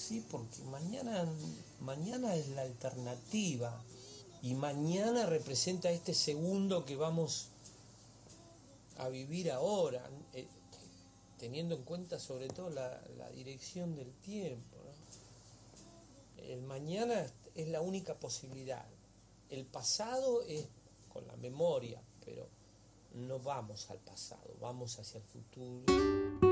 Sí, porque mañana es la alternativa y mañana representa este segundo que vamos a vivir ahora, teniendo en cuenta sobre todo la dirección del tiempo, ¿no? El mañana es la única posibilidad. El pasado es con la memoria, pero no vamos al pasado, vamos hacia el futuro.